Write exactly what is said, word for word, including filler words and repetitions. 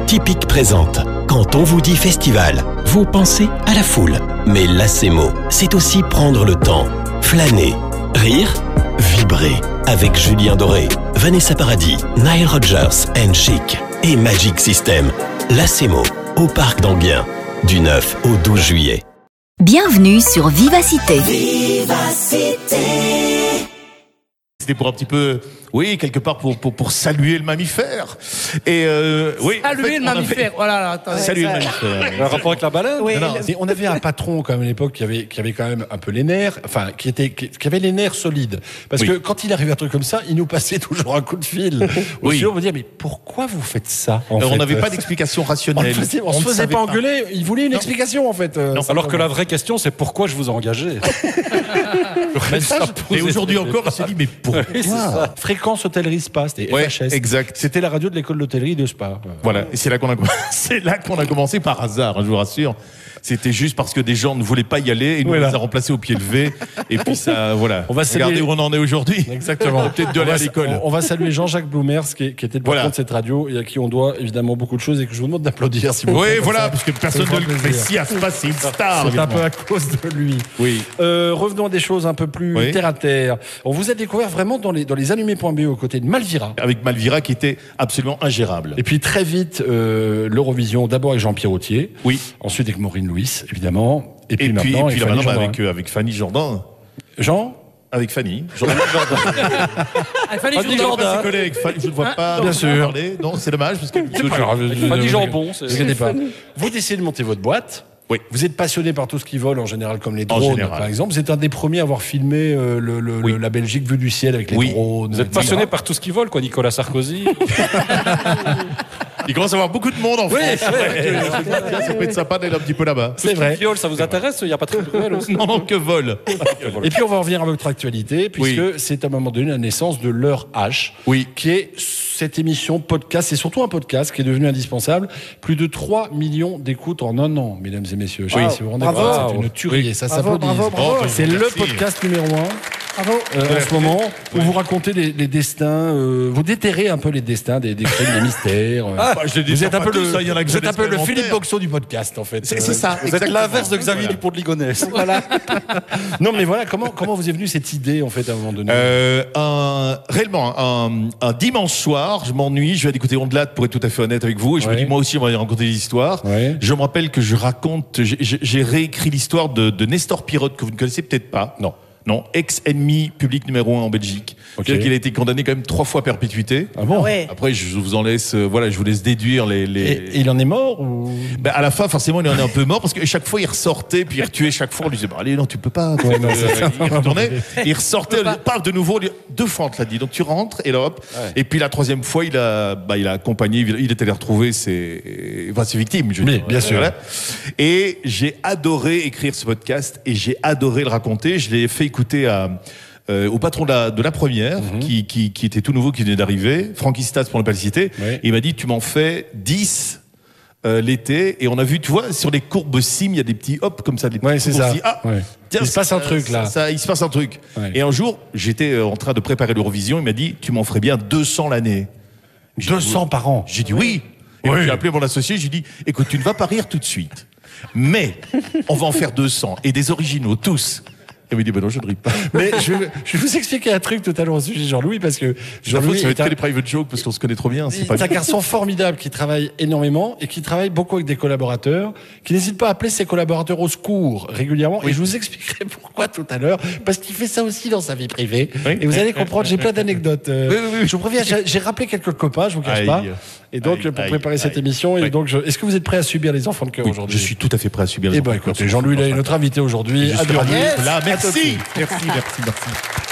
Typique présente. Quand on vous dit festival, vous pensez à la foule. Mais Lacemo, c'est aussi prendre le temps, flâner, rire, vibrer. Avec Julien Doré, Vanessa Paradis, Nile Rodgers and Chic et Magic System. Lacemo, au Parc d'Enghien, du neuf au douze juillet. Bienvenue sur Vivacité. Vivacité. C'était pour un petit peu, oui, quelque part pour pour, pour saluer le mammifère. Et euh, oui. Saluer en fait, le mammifère. Avait... Voilà, attends, saluer ouais, le mammifère. Un rapport avec la baleine. Oui, non, non. Le... On avait un patron quand même à l'époque qui avait qui avait quand même un peu les nerfs, enfin qui était qui, qui avait les nerfs solides. Parce oui. que quand il arrivait un truc comme ça, il nous passait toujours un coup de fil. Oui. On me disait mais pourquoi vous faites ça en Alors, fait on n'avait pas d'explication rationnelle. On, faisait, on, on se faisait pas engueuler. Il voulait une non. explication en fait. Non, alors que la vraie question c'est pourquoi je vous ai engagé. Et aujourd'hui encore, il s'est dit mais pourquoi? Fréquence Hôtellerie Spa, c'était ouais, F H S. Exact. C'était la radio de l'école d'hôtellerie de Spa. Voilà. Et c'est là qu'on a, c'est là qu'on a commencé par hasard, hein, je vous rassure. C'était juste parce que des gens ne voulaient pas y aller et nous voilà. on les a remplacés au pied levé. Et puis ça, voilà. On va saluer... Regardez où on en est aujourd'hui. Exactement. On peut-être de aller à l'école. On va saluer Jean-Jacques Bloumers, qui, qui était le patron voilà. de cette radio et à qui on doit évidemment beaucoup de choses et que je vous demande d'applaudir si vous Oui, voilà, ça. Parce que personne ne le fait si à se passe, c'est une star. C'est un peu à cause de lui. Oui. Euh, revenons à des choses un peu plus oui. terre à terre. On vous a découvert vraiment dans les, dans les allumés point b e aux côtés de Malvira. Avec Malvira qui était absolument ingérable. Et puis très vite, euh, l'Eurovision, d'abord avec Jean-Pierre Autier. Oui. Ensuite avec Maureen Louis, évidemment. Et puis, et puis, maintenant, et puis avec, là, Fanny maintenant avec, euh, avec Fanny Jourdain. Jean Avec Fanny. Jourdain. Avec Fanny, Fanny Jourdain. Jourdain. Avec Fanny, je ne vois pas. Ah, bien sûr. Parler. Non, c'est dommage parce que. C'est pas grave. Fanny Jambon. Ne pas. Vous décidez de monter votre boîte. Oui. Vous êtes passionné par tout ce qui vole en général, comme les drones, par exemple. Vous êtes un des premiers à avoir filmé euh, le, le, oui. la Belgique vue du ciel avec les oui. drones. Vous êtes passionné par tout ce qui vole, quoi, Nicolas Sarkozy. Il commence à y avoir beaucoup de monde en oui, France. Ouais. Ouais. Ça peut être sympa d'être un petit peu là-bas. C'est vrai. Viol, ça vous intéresse? Il n'y a pas trop de vol aussi. Non, non, que vol. Et puis on va revenir à votre actualité, puisque oui. c'est à un moment donné la naissance de l'heure H, oui. qui est cette émission podcast, c'est surtout un podcast qui est devenu indispensable. Plus de trois millions d'écoutes en un an, mesdames et messieurs. Je sais oui. pas si vous vous rendez bravo. compte, c'est une tuerie, oui. et ça bravo, s'applaudit. bravo, bravo. Oh, c'est le podcast numéro un. Bravo. Euh, en ce moment, où vous racontez les, les destins, euh, vous déterrez un peu les destins des, des crimes, des mystères. Euh. Ah, bah, je vous êtes un peu, le, ça, y en a vous êtes un peu le Philippe Boxo du podcast, en fait. C'est, c'est ça. Vous êtes l'inverse de Xavier voilà. Dupont de Ligonnès. Voilà. Non, mais voilà, comment, comment vous est venue cette idée, en fait, à un moment donné? euh, un, Réellement, un, un dimanche soir, je m'ennuie, je vais écouter Ondelat pour être tout à fait honnête avec vous, et je ouais. me dis, moi aussi, on va y raconter des histoires. Ouais. Je me rappelle que je raconte, j'ai, j'ai réécrit l'histoire de, de Nestor Pirotte, que vous ne connaissez peut-être pas. Non. Non, ex-ennemi public numéro un en Belgique. Okay. C'est-à-dire qu'il a été condamné quand même trois fois à perpétuité. Ah bon? Ouais. Après, je vous en laisse, euh, voilà, je vous laisse déduire les. les... Et, et il en est mort ou... Ben, à la fin, forcément, il en est un peu mort parce que chaque fois, il ressortait, puis il retuait chaque fois. On lui disait, bah, allez, non, tu peux pas. Ouais, non, euh, il retournait, il ressortait, il parle de nouveau. Deux fois, on te l'a dit. Donc tu rentres et là, hop. Ouais. Et puis la troisième fois, il a, bah, il a accompagné, il était allé retrouver ses, enfin, ses victimes. Je oui, bien sûr. Voilà. Et j'ai adoré écrire ce podcast et j'ai adoré le raconter. Je l'ai fait écouter à. Euh, au patron de la, de la première, mm-hmm. qui, qui, qui était tout nouveau, qui venait d'arriver, Francky Stas pour ne pas le citer, oui. Il m'a dit, tu m'en fais dix euh, l'été, et on a vu, tu vois, sur les courbes sim, il y a des petits hop comme ça, des petits ouais, c'est ça. Dit, ah, ouais. tiens, il se passe un truc là. Ça, ça, il se passe un truc. Ouais. Et un jour, j'étais en train de préparer l'Eurovision, il m'a dit, tu m'en ferais bien deux cents l'année. deux cents par an. J'ai dit oui. Et oui. J'ai appelé mon associé, j'ai dit, écoute, tu ne vas pas rire tout de suite, mais on va en faire deux cents, et des originaux, tous. Il m'a dit, ben non, je ne ris pas. Mais je, je vais vous expliquer un truc tout à l'heure au sujet de Jean-Louis, parce que Jean-Louis. Ça va être que des private jokes, parce qu'on se connaît trop bien. C'est, c'est un garçon formidable qui travaille énormément et qui travaille beaucoup avec des collaborateurs, qui n'hésite pas à appeler ses collaborateurs au secours régulièrement. Oui. Et je vous expliquerai pourquoi tout à l'heure, parce qu'il fait ça aussi dans sa vie privée. Oui. Et vous allez comprendre, j'ai plein d'anecdotes. Oui, oui, oui. Je vous préviens, j'ai, j'ai rappelé quelques copains, je vous cache aïe. Pas. Et donc, aïe, pour préparer aïe, cette aïe. émission, aïe. Et donc, je, est-ce que vous êtes prêts à subir les enfants de cœur oui, aujourd'hui? Je suis tout à fait prêt à subir les eh enfants ben, de cœur. Écoutez, Jean-Louis, là, est notre invité aujourd'hui. Là, merci. Merci, merci, merci.